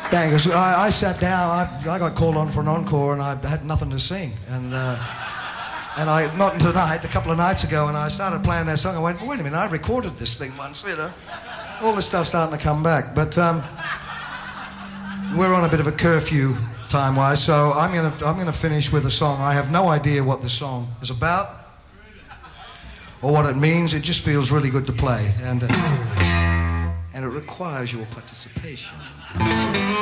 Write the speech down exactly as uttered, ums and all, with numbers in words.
Bangers. I, I sat down. I, I got called on for an encore, and I had nothing to sing. And uh, and I not tonight, a couple of nights ago, and I started playing that song. I went, wait a minute, I recorded this thing once. You know, all this stuff's starting to come back. But um, we're on a bit of a curfew time-wise, so I'm gonna I'm gonna finish with a song. I have no idea what the song is about or what it means. It just feels really good to play, and uh, and it requires your participation.